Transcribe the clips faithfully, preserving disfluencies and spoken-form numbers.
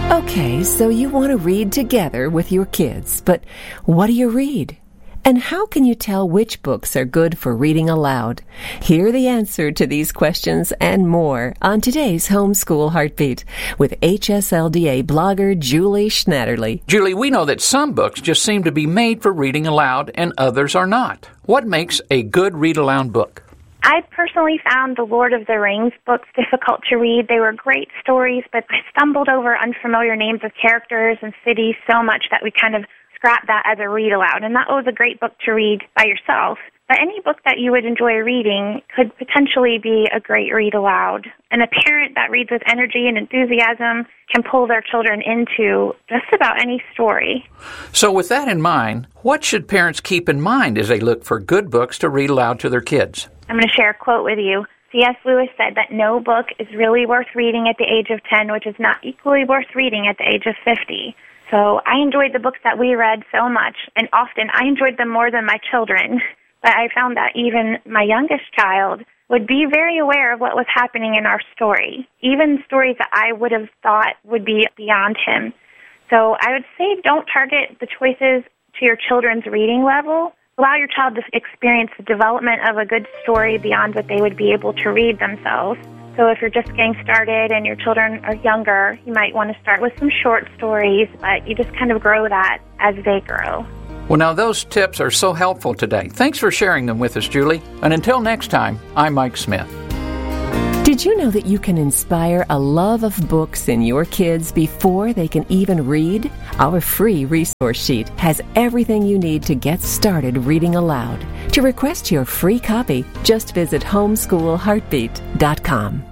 Okay, so you want to read together with your kids, but what do you read? And how can you tell which books are good for reading aloud? Hear the answer to these questions and more on today's Homeschool Heartbeat with H S L D A blogger Julie Schnatterly. Julie, we know that some books just seem to be made for reading aloud and others are not. What makes a good read-aloud book? I personally found the Lord of the Rings books difficult to read. They were great stories, but I stumbled over unfamiliar names of characters and cities so much that we kind of scrapped that as a read aloud. And that was a great book to read by yourself. But any book that you would enjoy reading could potentially be a great read aloud. And a parent that reads with energy and enthusiasm can pull their children into just about any story. So with that in mind, what should parents keep in mind as they look for good books to read aloud to their kids? I'm going to share a quote with you. C S Lewis said that no book is really worth reading at the age of ten, which is not equally worth reading at the age of fifty. So I enjoyed the books that we read so much, and often I enjoyed them more than my children. But I found that even my youngest child would be very aware of what was happening in our story, even stories that I would have thought would be beyond him. So I would say don't target the choices to your children's reading level. Allow your child to experience the development of a good story beyond what they would be able to read themselves. So if you're just getting started and your children are younger, you might want to start with some short stories, but you just kind of grow that as they grow. Well, now those tips are so helpful today. Thanks for sharing them with us, Julie. And until next time, I'm Mike Smith. Did you know that you can inspire a love of books in your kids before they can even read? Our free resource sheet has everything you need to get started reading aloud. To request your free copy, just visit homeschool heartbeat dot com.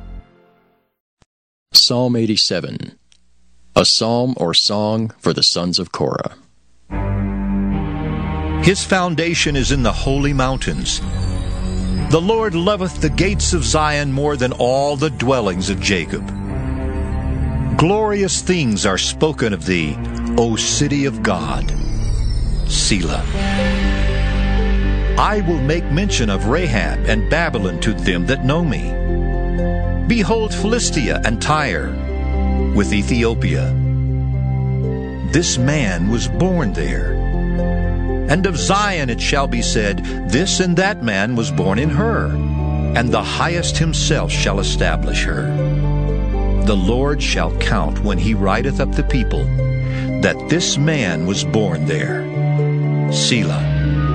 Psalm eighty-seven, a psalm or song for the sons of Korah. His foundation is in the holy mountains. The Lord loveth the gates of Zion more than all the dwellings of Jacob. Glorious things are spoken of thee, O city of God. Selah. I will make mention of Rahab and Babylon to them that know me. Behold Philistia and Tyre with Ethiopia. This man was born there. And of Zion it shall be said, this and that man was born in her, and the highest himself shall establish her. The Lord shall count when he writeth up the people, that this man was born there. Selah.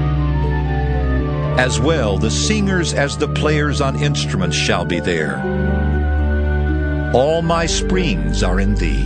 As well the singers as the players on instruments shall be there. All my springs are in thee.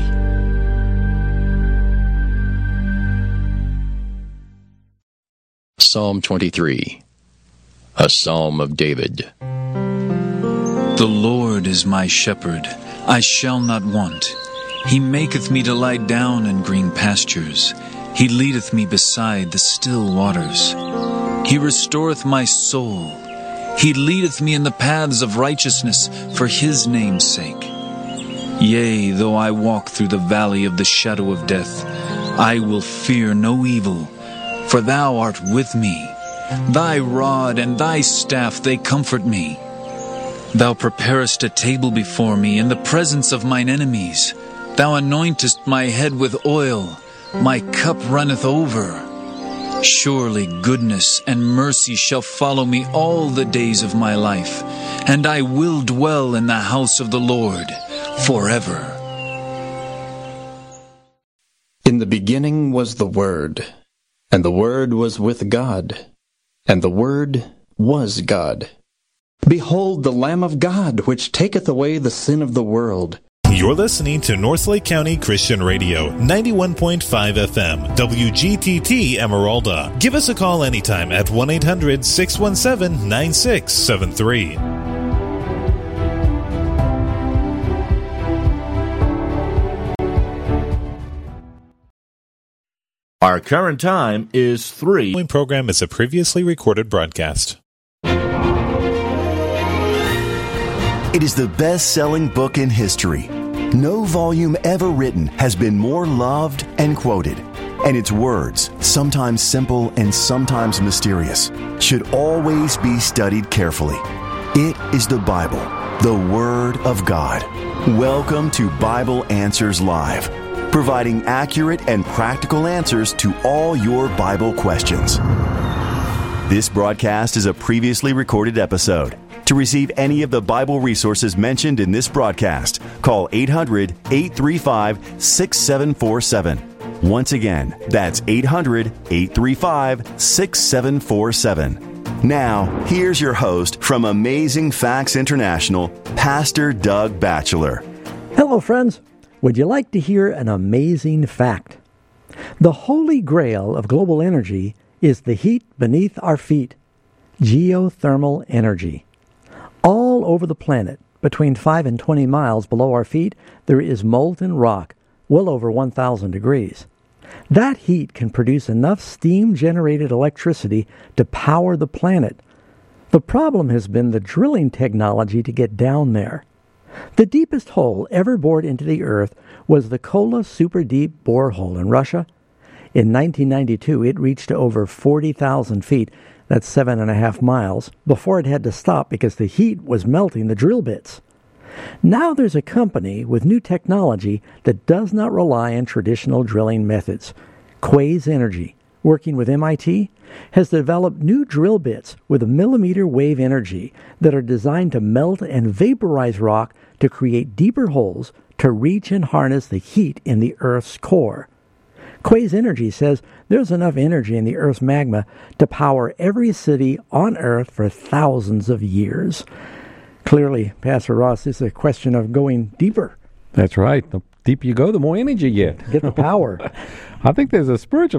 Psalm twenty-three, a psalm of David. The Lord is my shepherd, I shall not want. He maketh me to lie down in green pastures. He leadeth me beside the still waters. He restoreth my soul. He leadeth me in the paths of righteousness for his name's sake. Yea, though I walk through the valley of the shadow of death, I will fear no evil, for thou art with me. Thy rod and thy staff, they comfort me. Thou preparest a table before me in the presence of mine enemies. Thou anointest my head with oil. My cup runneth over. Surely goodness and mercy shall follow me all the days of my life, and I will dwell in the house of the Lord forever. In the beginning was the Word, and the Word was with God, and the Word was God. Behold the Lamb of God, which taketh away the sin of the world. You're listening to Northlake County Christian Radio, ninety-one point five F M, W G T T Emeralda. Give us a call anytime at one eight hundred six one seven nine six seven three. Our current time is three. The program is a previously recorded broadcast. It is the best-selling book in history. No volume ever written has been more loved and quoted, and its words, sometimes simple and sometimes mysterious, should always be studied carefully. It is the Bible, the Word of God. Welcome to Bible Answers Live. providing accurate and practical answers to all your Bible questions. This broadcast is a previously recorded episode. To receive any of the Bible resources mentioned in this broadcast, call eight hundred, eight three five, six seven four seven. Once again, that's eight hundred, eight three five, six seven four seven. Now, here's your host from Amazing Facts International, Pastor Doug Batchelor. Hello, friends. Would you like to hear an amazing fact? The holy grail of global energy is the heat beneath our feet, geothermal energy. All over the planet, between five and twenty miles below our feet, there is molten rock, well over one thousand degrees. That heat can produce enough steam-generated electricity to power the planet. The problem has been the drilling technology to get down there. The deepest hole ever bored into the earth was the Kola Super Deep borehole in Russia. In nineteen ninety-two, it reached over forty thousand feet, that's seven and a half miles, before it had to stop because the heat was melting the drill bits. Now there's a company with new technology that does not rely on traditional drilling methods. Quaise Energy, working with M I T, has developed new drill bits with a millimeter wave energy that are designed to melt and vaporize rock to create deeper holes to reach and harness the heat in the Earth's core. Quaise Energy says there's enough energy in the Earth's magma to power every city on Earth for thousands of years. Clearly, Pastor Ross, this is a question of going deeper. That's right. The deeper you go, the more energy you get. Get the power. I think there's a spiritual